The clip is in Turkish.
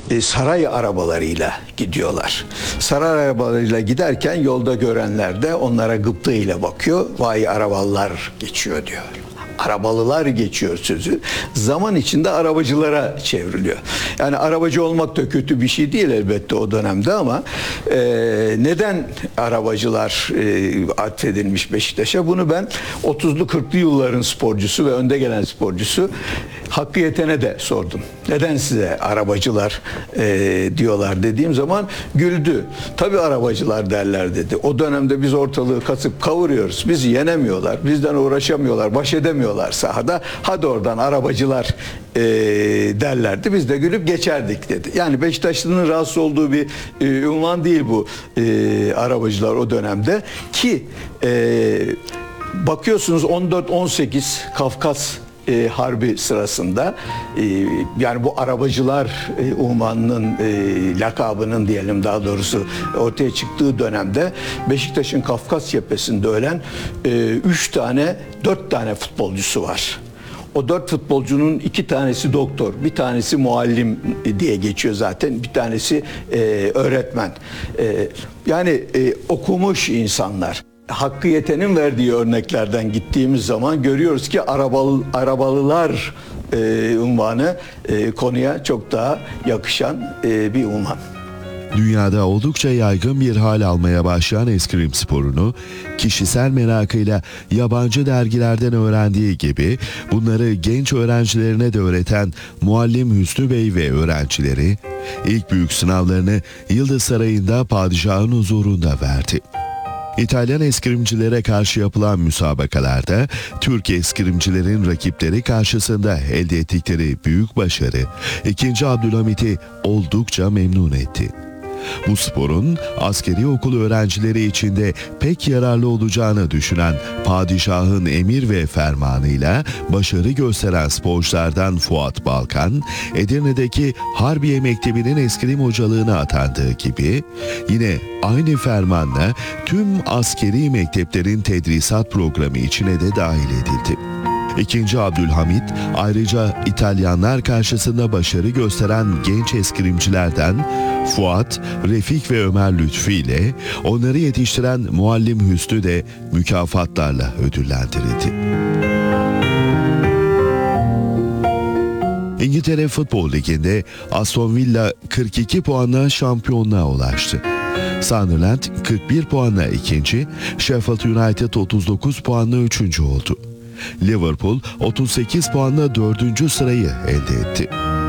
saray arabalarıyla gidiyorlar. Saray arabalarıyla giderken yolda görenler de onlara gıptayla bakıyor. Vay arabalılar geçiyor diyor. Arabalılar geçiyor sözü zaman içinde arabacılara çevriliyor. Yani arabacı olmak da kötü bir şey değil elbette o dönemde ama neden arabacılar atfedilmiş Beşiktaş'a? Bunu ben 30'lu 40'lı yılların sporcusu ve önde gelen sporcusu Hakkı Yeten'e de sordum. Neden size arabacılar diyorlar dediğim zaman güldü. Tabii arabacılar derler dedi. O dönemde biz ortalığı kasıp kavuruyoruz. Bizi yenemiyorlar. Bizden uğraşamıyorlar. Baş edemiyorlar sahada. Hadi oradan arabacılar derlerdi. Biz de gülüp geçerdik dedi. Yani Beşiktaşlı'nın rahatsız olduğu bir unvan değil bu arabacılar o dönemde. Ki bakıyorsunuz 14-18 Kafkas Harbi sırasında yani bu arabacılar unvanının lakabının diyelim daha doğrusu ortaya çıktığı dönemde Beşiktaş'ın Kafkas cephesinde ölen 4 tane futbolcusu var. O 4 futbolcunun 2 tanesi doktor, bir tanesi muallim diye geçiyor zaten, bir tanesi öğretmen. Yani okumuş insanlar. Hakkı Yeten'in verdiği örneklerden gittiğimiz zaman görüyoruz ki arabalılar unvanı konuya çok daha yakışan bir unvan. Dünyada oldukça yaygın bir hal almaya başlayan eskrim sporunu kişisel merakıyla yabancı dergilerden öğrendiği gibi bunları genç öğrencilerine de öğreten muallim Hüsnü Bey ve öğrencileri ilk büyük sınavlarını Yıldız Sarayı'nda padişahın huzurunda verdi. İtalyan eskrimcilere karşı yapılan müsabakalarda Türk eskrimcilerin rakipleri karşısında elde ettikleri büyük başarı 2. Abdülhamit'i oldukça memnun etti. Bu sporun askeri okul öğrencileri için de pek yararlı olacağını düşünen padişahın emir ve fermanıyla başarı gösteren sporculardan Fuat Balkan, Edirne'deki Harbiye Mektebi'nin eskrim hocalığına atandığı gibi yine aynı fermanla tüm askeri mekteplerin tedrisat programı içine de dahil edildi. 2. Abdülhamit ayrıca İtalyanlar karşısında başarı gösteren genç eskrimcilerden Fuat, Refik ve Ömer Lütfi ile onları yetiştiren muallim Hüsnü de mükafatlarla ödüllendirildi. İngiltere Futbol Ligi'nde Aston Villa 42 puanla şampiyonluğa ulaştı. Sunderland 41 puanla ikinci, Sheffield United 39 puanla üçüncü oldu. Liverpool 38 puanla 4. sırayı elde etti.